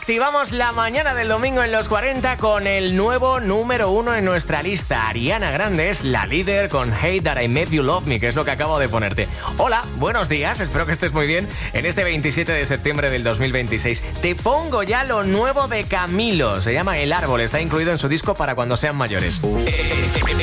Activamos la mañana del domingo en los 40 con el nuevo número 1 en nuestra lista. Ariana Grande es la líder con Hate That I Made You Love Me, que es lo que acabo de ponerte. Hola, buenos días, espero que estés muy bien. En este 27 de septiembre del 2026 te pongo ya lo nuevo de Camilo. Se llama El Árbol, está incluido en su disco Para Cuando Sean Mayores.